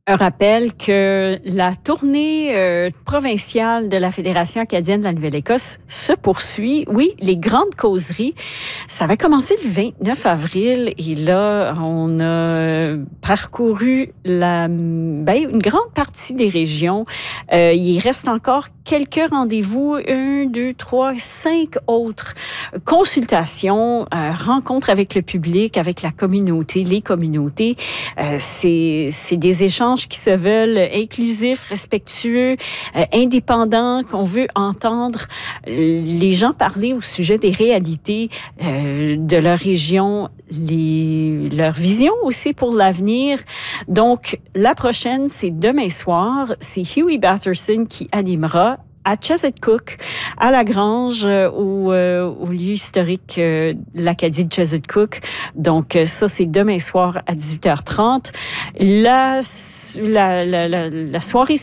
Un rappel que la tournée provinciale de la Fédération acadienne de la Nouvelle-Écosse se poursuit. Oui, les grandes causeries, ça va commencer le 29 avril et là, on a parcouru une grande partie des régions. Il reste encore quelques rendez-vous, 1, 2, 3, 5 autres consultations, rencontres avec le public, avec la communauté, les communautés. C'est des échanges qui se veulent inclusifs, respectueux, indépendants, qu'on veut entendre les gens parler au sujet des réalités de leur région, leur vision aussi pour l'avenir. Donc, la prochaine, c'est demain soir. C'est Huey Batterson qui animera à Chesed-Cook, à la Grange, au lieu historique de l'Acadie de Chesed-Cook. Donc, ça, c'est demain soir à 18h30. La soirée